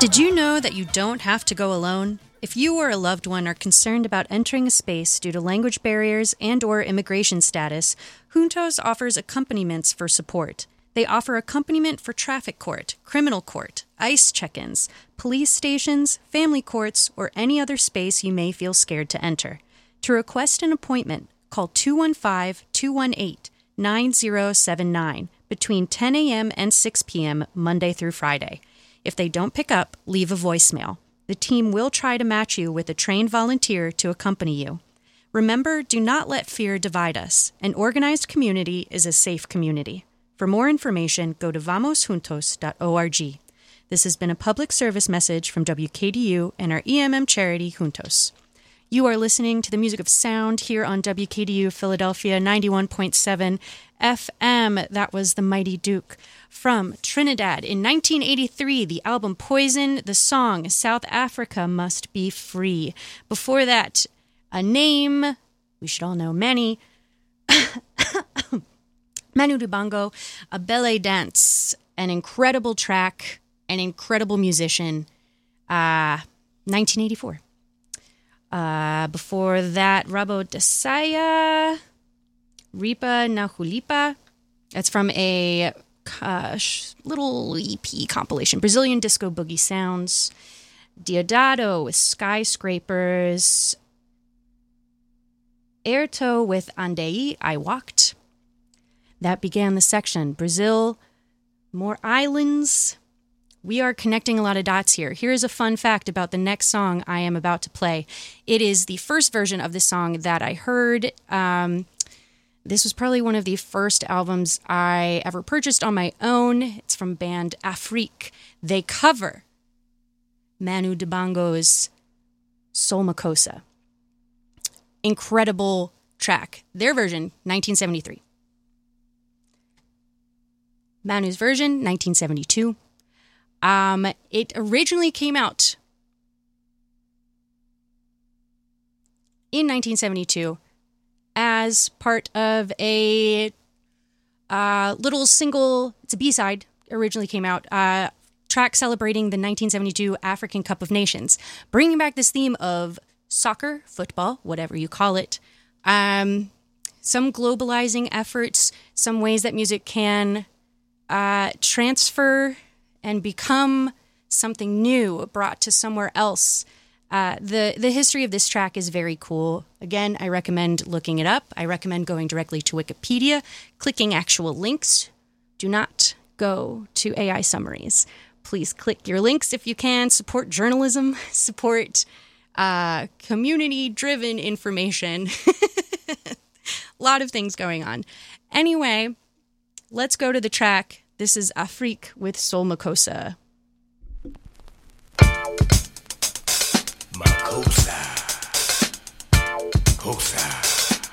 Did you know that you don't have to go alone? If you or a loved one are concerned about entering a space due to language barriers and/or immigration status, Juntos offers accompaniments for support. They offer accompaniment for traffic court, criminal court, ICE check-ins, police stations, family courts, or any other space you may feel scared to enter. To request an appointment, call 215-218-9079 between 10 a.m. and 6 p.m. Monday through Friday. If they don't pick up, leave a voicemail. The team will try to match you with a trained volunteer to accompany you. Remember, do not let fear divide us. An organized community is a safe community. For more information, go to vamosjuntos.org. This has been a public service message from WKDU and our EMM charity, Juntos. You are listening to the music of sound here on WKDU Philadelphia 91.7 FM. That was The Mighty Duke from Trinidad. In 1983, the album Poison, the song South Africa Must Be Free. Before that, a name we should all know, Manu Dibango, A Belly Dance, an incredible track, an incredible musician, 1984. Before that, Rabo Desaya, Ripa Nahulipa. That's from a little EP compilation. Brazilian Disco Boogie Sounds. Diodado with Skyscrapers. Airto with Andei, I Walked. That began the section. Brazil, more islands. We are connecting a lot of dots here. Here's a fun fact about the next song I am about to play. It is the first version of the song that I heard. This was probably one of the first albums I ever purchased on my own. It's from band Afrique. They cover Manu Dibango's Soul Makossa. Incredible track. Their version, 1973. Manu's version, 1972. It originally came out in 1972 as part of a little single, it's a B-side, originally came out, track celebrating the 1972 African Cup of Nations, bringing back this theme of soccer, football, whatever you call it, some globalizing efforts, some ways that music can transfer and become something new, brought to somewhere else. The history of this track is very cool. Again, I recommend looking it up. I recommend going directly to Wikipedia, clicking actual links. Do not go to AI summaries. Please click your links if you can. Support journalism. Support community-driven information. A lot of things going on. Anyway, let's go to the track. This is Afrique with Soul Makossa. Makossa. Kossa.